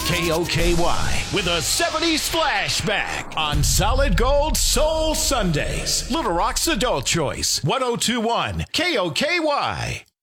KOKY with a 70s flashback on Solid Gold Soul Sundays. Little Rock's Adult Choice, 1021 KOKY.